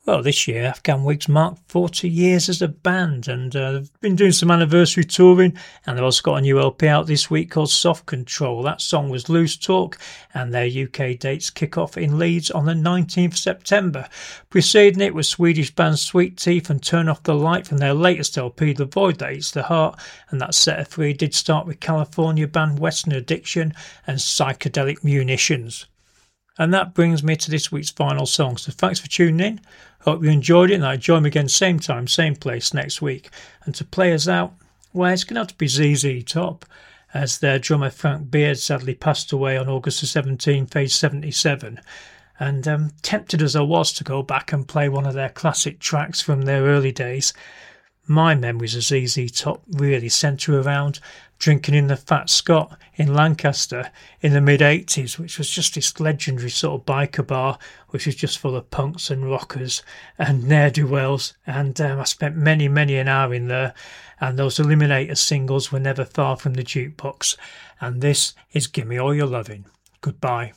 Well, this year Afghan Wigs marked 40 years as a band, and they've been doing some anniversary touring, and they've also got a new LP out this week called Soft Control. That song was Loose Talk, and their UK dates kick off in Leeds on the 19th September. Preceding it was Swedish band Sweet Teeth and Turn Off the Light from their latest LP, The Void That Eats the Heart, and that set of three did start with California band Western Addiction and Psychedelic Munitions. And that brings me to this week's final song. So thanks for tuning in. Hope you enjoyed it, and I join me again same time, same place next week. And to play us out, well, it's going to have to be ZZ Top, as their drummer Frank Beard sadly passed away on August the 17th, age 77. And tempted as I was to go back and play one of their classic tracks from their early days, my memories of ZZ Top really centre around drinking in the Fat Scott in Lancaster in the mid-80s, which was just this legendary sort of biker bar, which was just full of punks and rockers and ne'er-do-wells. And I spent many an hour in there, and those Eliminator singles were never far from the jukebox. And this is Gimme All Your Lovin'. Goodbye.